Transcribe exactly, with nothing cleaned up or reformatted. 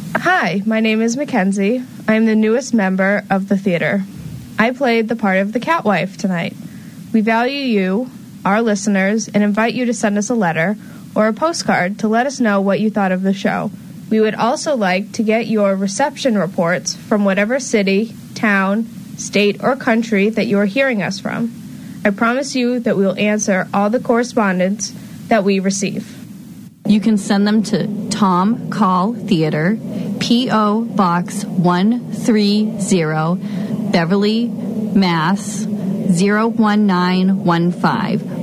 Hi, my name is Mackenzie. I am the newest member of the theater. I played the part of the Catwife tonight. We value you, our listeners, and invite you to send us a letter or a postcard to let us know what you thought of the show. We would also like to get your reception reports from whatever city, town, state, or country that you are hearing us from. I promise you that we will answer all the correspondence that we receive. You can send them to Tom Call Theater, P O. Box one three zero, Beverly, Mass. zero one nine one five,